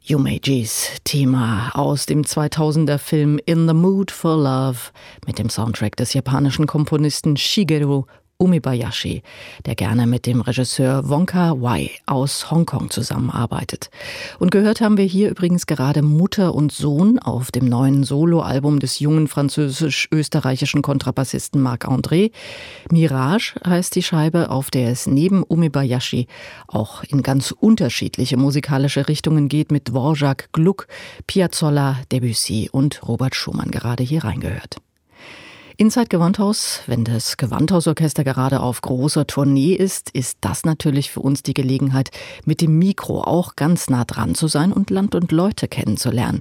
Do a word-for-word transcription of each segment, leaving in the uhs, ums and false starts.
Yumeijis Thema aus dem zweitausender Film In the Mood for Love mit dem Soundtrack des japanischen Komponisten Shigeru Umebayashi, der gerne mit dem Regisseur Wong Kar-wai aus Hongkong zusammenarbeitet. Und gehört haben wir hier übrigens gerade Mutter und Sohn auf dem neuen Soloalbum des jungen französisch-österreichischen Kontrabassisten Marc-André. Mirage heißt die Scheibe, auf der es neben Umebayashi auch in ganz unterschiedliche musikalische Richtungen geht, mit Dvorak, Gluck, Piazzolla, Debussy und Robert Schumann gerade hier reingehört. Inside Gewandhaus, wenn das Gewandhausorchester gerade auf großer Tournee ist, ist das natürlich für uns die Gelegenheit, mit dem Mikro auch ganz nah dran zu sein und Land und Leute kennenzulernen.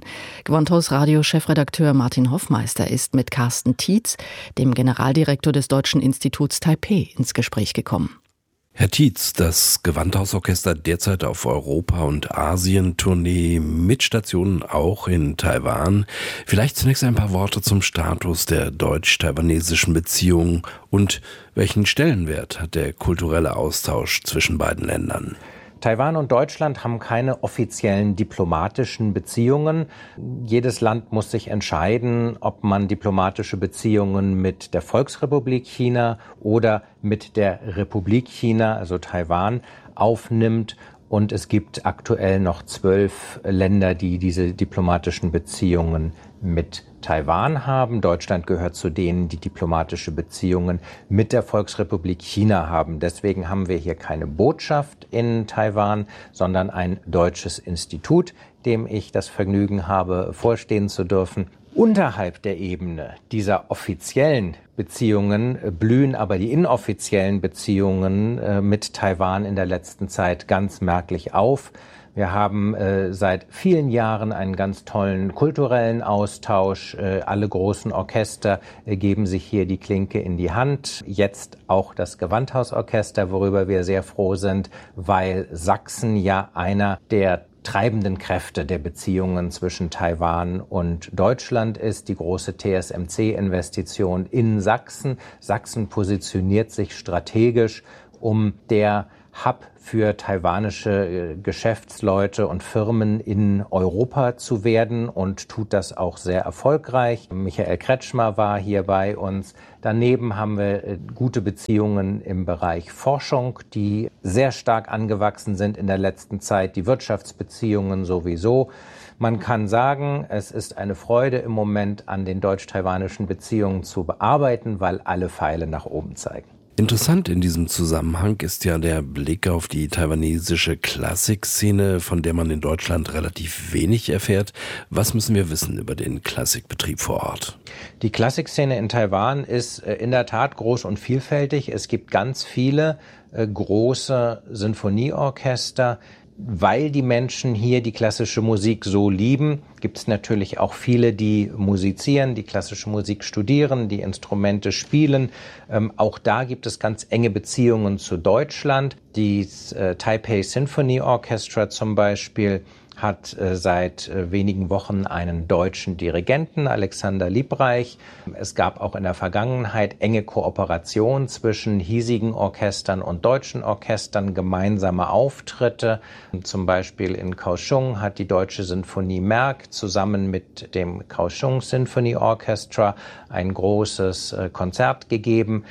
Gewandhaus-Radio-Chefredakteur Martin Hoffmeister ist mit Carsten Tietz, dem Generaldirektor des Deutschen Instituts Taipei, ins Gespräch gekommen. Herr Tietz, das Gewandhausorchester derzeit auf Europa- und Asien-Tournee mit Stationen auch in Taiwan. Vielleicht zunächst ein paar Worte zum Status der deutsch-taiwanesischen Beziehungen und welchen Stellenwert hat der kulturelle Austausch zwischen beiden Ländern? Taiwan und Deutschland haben keine offiziellen diplomatischen Beziehungen. Jedes Land muss sich entscheiden, ob man diplomatische Beziehungen mit der Volksrepublik China oder mit der Republik China, also Taiwan, aufnimmt. Und es gibt aktuell noch zwölf Länder, die diese diplomatischen Beziehungen mit Taiwan haben. Deutschland gehört zu denen, die diplomatische Beziehungen mit der Volksrepublik China haben. Deswegen haben wir hier keine Botschaft in Taiwan, sondern ein deutsches Institut, dem ich das Vergnügen habe, vorstehen zu dürfen. Unterhalb der Ebene dieser offiziellen Beziehungen blühen aber die inoffiziellen Beziehungen mit Taiwan in der letzten Zeit ganz merklich auf. Wir haben äh, seit vielen Jahren einen ganz tollen kulturellen Austausch. Äh, alle großen Orchester äh, geben sich hier die Klinke in die Hand. Jetzt auch das Gewandhausorchester, worüber wir sehr froh sind, weil Sachsen ja einer der treibenden Kräfte der Beziehungen zwischen Taiwan und Deutschland ist. Die große T S M C-Investition in Sachsen. Sachsen positioniert sich strategisch, um der Hub für taiwanische Geschäftsleute und Firmen in Europa zu werden und tut das auch sehr erfolgreich. Michael Kretschmer war hier bei uns. Daneben haben wir gute Beziehungen im Bereich Forschung, die sehr stark angewachsen sind in der letzten Zeit, die Wirtschaftsbeziehungen sowieso. Man kann sagen, es ist eine Freude im Moment an den deutsch-taiwanischen Beziehungen zu bearbeiten, weil alle Pfeile nach oben zeigen. Interessant in diesem Zusammenhang ist ja der Blick auf die taiwanesische Klassikszene, von der man in Deutschland relativ wenig erfährt. Was müssen wir wissen über den Klassikbetrieb vor Ort? Die Klassikszene in Taiwan ist in der Tat groß und vielfältig. Es gibt ganz viele äh, große Sinfonieorchester. Weil die Menschen hier die klassische Musik so lieben, gibt es natürlich auch viele, die musizieren, die klassische Musik studieren, die Instrumente spielen. Ähm, auch da gibt es ganz enge Beziehungen zu Deutschland. Die äh, Taipei Symphony Orchestra zum Beispiel hat äh, seit äh, wenigen Wochen einen deutschen Dirigenten, Alexander Liebreich. Es gab auch in der Vergangenheit enge Kooperation zwischen hiesigen Orchestern und deutschen Orchestern, gemeinsame Auftritte. Zum Beispiel in Kaohsiung hat die Deutsche Sinfonie Merck zusammen mit dem Kaohsiung Symphony Orchestra ein großes äh, Konzert gegeben.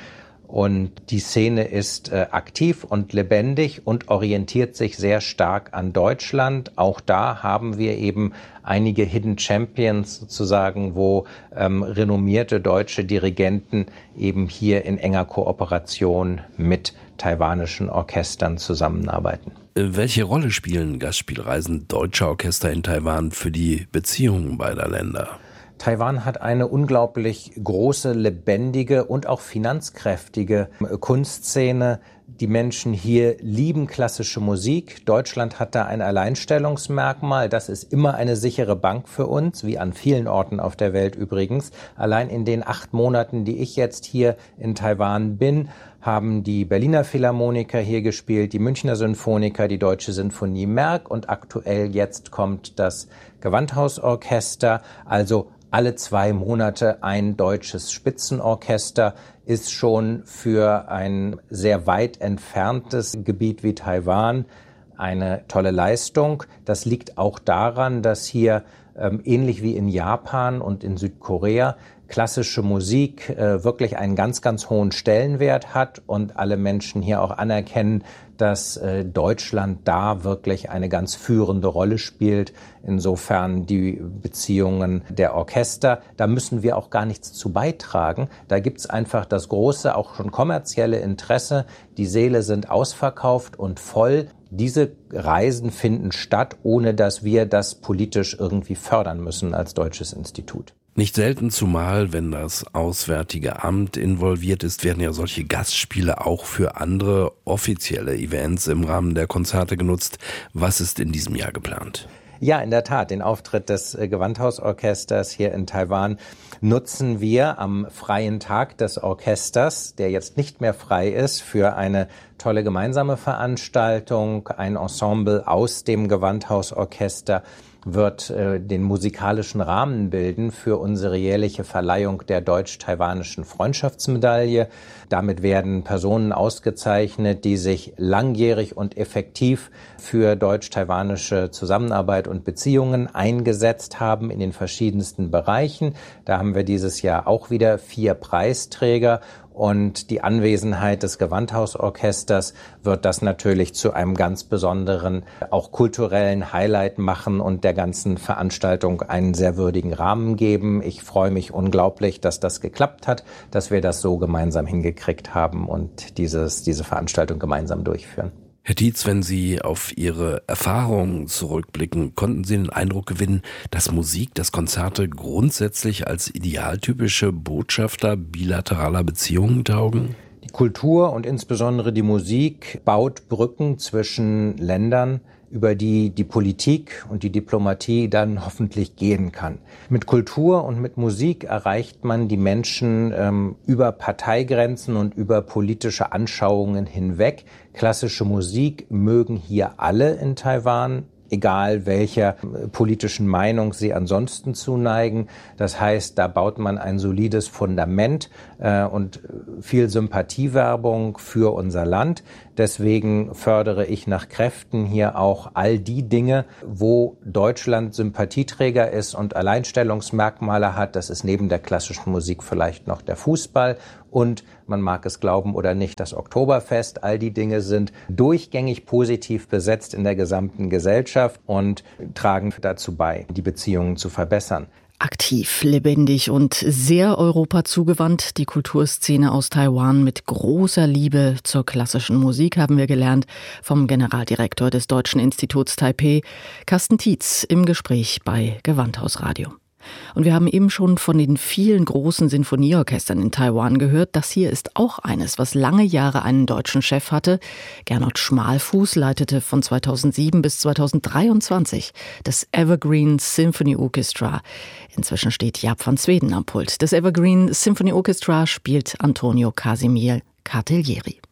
Und die Szene ist äh, aktiv und lebendig und orientiert sich sehr stark an Deutschland. Auch da haben wir eben einige Hidden Champions sozusagen, wo ähm, renommierte deutsche Dirigenten eben hier in enger Kooperation mit taiwanischen Orchestern zusammenarbeiten. Welche Rolle spielen Gastspielreisen deutscher Orchester in Taiwan für die Beziehungen beider Länder? Taiwan hat eine unglaublich große, lebendige und auch finanzkräftige Kunstszene. Die Menschen hier lieben klassische Musik. Deutschland hat da ein Alleinstellungsmerkmal. Das ist immer eine sichere Bank für uns, wie an vielen Orten auf der Welt übrigens. Allein in den acht Monaten, die ich jetzt hier in Taiwan bin, haben die Berliner Philharmoniker hier gespielt, die Münchner Sinfoniker, die Deutsche Sinfonie Merck und aktuell jetzt kommt das Gewandhausorchester. Also alle zwei Monate ein deutsches Spitzenorchester ist schon für ein sehr weit entferntes Gebiet wie Taiwan eine tolle Leistung. Das liegt auch daran, dass hier ähm, ähnlich wie in Japan und in Südkorea klassische Musik äh, wirklich einen ganz, ganz hohen Stellenwert hat und alle Menschen hier auch anerkennen, dass äh, Deutschland da wirklich eine ganz führende Rolle spielt. Insofern die Beziehungen der Orchester, da müssen wir auch gar nichts zu beitragen. Da gibt's einfach das große, auch schon kommerzielle Interesse. Die Säle sind ausverkauft und voll. Diese Reisen finden statt, ohne dass wir das politisch irgendwie fördern müssen als deutsches Institut. Nicht selten, zumal wenn das Auswärtige Amt involviert ist, werden ja solche Gastspiele auch für andere offizielle Events im Rahmen der Konzerte genutzt. Was ist in diesem Jahr geplant? Ja, in der Tat. Den Auftritt des Gewandhausorchesters hier in Taiwan nutzen wir am freien Tag des Orchesters, der jetzt nicht mehr frei ist, für eine tolle gemeinsame Veranstaltung. Ein Ensemble aus dem Gewandhausorchester wird äh, den musikalischen Rahmen bilden für unsere jährliche Verleihung der deutsch-taiwanischen Freundschaftsmedaille. Damit werden Personen ausgezeichnet, die sich langjährig und effektiv für deutsch-taiwanische Zusammenarbeit und Beziehungen eingesetzt haben in den verschiedensten Bereichen. Da haben wir dieses Jahr auch wieder vier Preisträger. Und die Anwesenheit des Gewandhausorchesters wird das natürlich zu einem ganz besonderen, auch kulturellen Highlight machen und der ganzen Veranstaltung einen sehr würdigen Rahmen geben. Ich freue mich unglaublich, dass das geklappt hat, dass wir das so gemeinsam hingekriegt haben und dieses, diese Veranstaltung gemeinsam durchführen. Herr Tietz, wenn Sie auf Ihre Erfahrungen zurückblicken, konnten Sie den Eindruck gewinnen, dass Musik, dass Konzerte grundsätzlich als idealtypische Botschafter bilateraler Beziehungen taugen? Die Kultur und insbesondere die Musik baut Brücken zwischen Ländern, über die die Politik und die Diplomatie dann hoffentlich gehen kann. Mit Kultur und mit Musik erreicht man die Menschen ähm, über Parteigrenzen und über politische Anschauungen hinweg. Klassische Musik mögen hier alle in Taiwan, egal welcher politischen Meinung sie ansonsten zuneigen. Das heißt, da baut man ein solides Fundament äh, und viel Sympathiewerbung für unser Land. Deswegen fördere ich nach Kräften hier auch all die Dinge, wo Deutschland Sympathieträger ist und Alleinstellungsmerkmale hat. Das ist neben der klassischen Musik vielleicht noch der Fußball und, man mag es glauben oder nicht, das Oktoberfest. All die Dinge sind durchgängig positiv besetzt in der gesamten Gesellschaft und tragen dazu bei, die Beziehungen zu verbessern. Aktiv, lebendig und sehr Europa zugewandt. Die Kulturszene aus Taiwan mit großer Liebe zur klassischen Musik, haben wir gelernt vom Generaldirektor des Deutschen Instituts Taipeh, Carsten Tietz, im Gespräch bei Gewandhausradio. Und wir haben eben schon von den vielen großen Sinfonieorchestern in Taiwan gehört. Das hier ist auch eines, was lange Jahre einen deutschen Chef hatte. Gernot Schmalfuß leitete von zweitausendsieben bis zweitausenddreiundzwanzig das Evergreen Symphony Orchestra. Inzwischen steht Jaap van Zweden am Pult. Das Evergreen Symphony Orchestra spielt Antonio Casimir Cartaglieri.